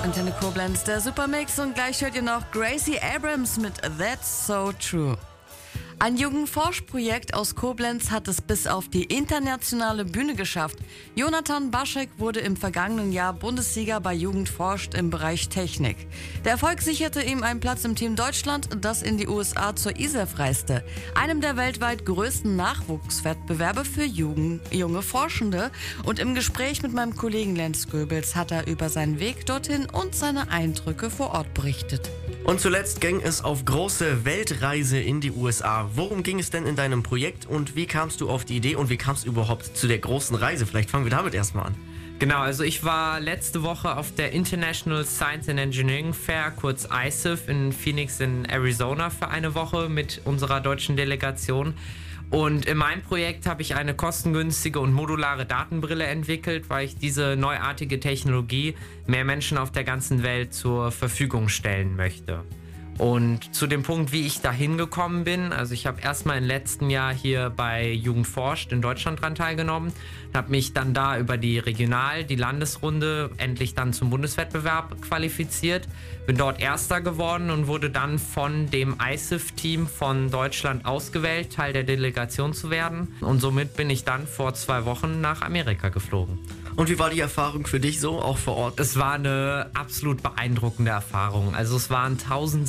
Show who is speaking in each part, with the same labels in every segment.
Speaker 1: Antenne Koblenz, der Supermix, und gleich hört ihr noch Gracie Abrams mit That's So True. Ein Jugendforschprojekt aus Koblenz hat es bis auf die internationale Bühne geschafft. Jonathan Baschek wurde im vergangenen Jahr Bundessieger bei Jugend forscht im Bereich Technik. Der Erfolg sicherte ihm einen Platz im Team Deutschland, das in die USA zur ISEF reiste, einem der weltweit größten Nachwuchswettbewerbe für junge Forschende. Und im Gespräch mit meinem Kollegen Lenz Goebels hat er über seinen Weg dorthin und seine Eindrücke vor Ort berichtet.
Speaker 2: Und zuletzt ging es auf große Weltreise in die USA. Worum ging es denn in deinem Projekt und wie kamst du auf die Idee und wie kamst du überhaupt zu der großen Reise? Vielleicht fangen wir damit erstmal an.
Speaker 3: Genau, also ich war letzte Woche auf der International Science and Engineering Fair, kurz ISEF, in Phoenix in Arizona für eine Woche mit unserer deutschen Delegation. Und in meinem Projekt habe ich eine kostengünstige und modulare Datenbrille entwickelt, weil ich diese neuartige Technologie mehr Menschen auf der ganzen Welt zur Verfügung stellen möchte. Und zu dem Punkt, wie ich da hingekommen bin, also ich habe erstmal im letzten Jahr hier bei Jugend forscht in Deutschland dran teilgenommen, habe mich dann da über die Landesrunde endlich dann zum Bundeswettbewerb qualifiziert, bin dort Erster geworden und wurde dann von dem ISEF-Team von Deutschland ausgewählt, Teil der Delegation zu werden. Und somit bin ich dann vor 2 Wochen nach Amerika geflogen.
Speaker 2: Und wie war die Erfahrung für dich so, auch vor Ort?
Speaker 3: Es war eine absolut beeindruckende Erfahrung. Also es waren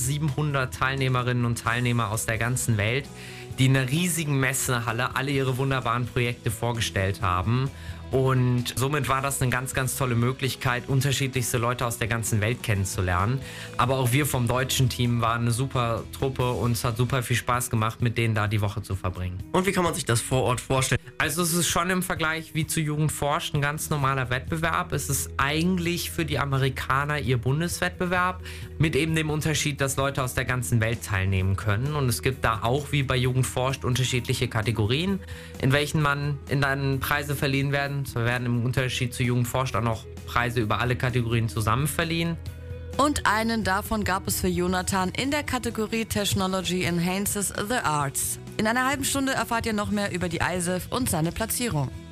Speaker 3: 1700 Teilnehmerinnen und Teilnehmer aus der ganzen Welt, die in einer riesigen Messehalle alle ihre wunderbaren Projekte vorgestellt haben. Und somit war das eine ganz, ganz tolle Möglichkeit, unterschiedlichste Leute aus der ganzen Welt kennenzulernen. Aber auch wir vom deutschen Team waren eine super Truppe und es hat super viel Spaß gemacht, mit denen da die Woche zu verbringen.
Speaker 2: Und wie kann man sich das vor Ort vorstellen?
Speaker 3: Also es ist schon im Vergleich wie zu Jugend forscht ein ganz normaler Wettbewerb. Es ist eigentlich für die Amerikaner ihr Bundeswettbewerb, mit eben dem Unterschied, dass Leute aus der ganzen Welt teilnehmen können. Und es gibt da auch wie bei Jugend forscht unterschiedliche Kategorien, in welchen dann Preise verliehen werden. Es werden im Unterschied zu Jugend forscht auch noch Preise über alle Kategorien zusammen verliehen.
Speaker 1: Und einen davon gab es für Jonathan in der Kategorie Technology Enhances the Arts. In einer halben Stunde erfahrt ihr noch mehr über die ISEF und seine Platzierung.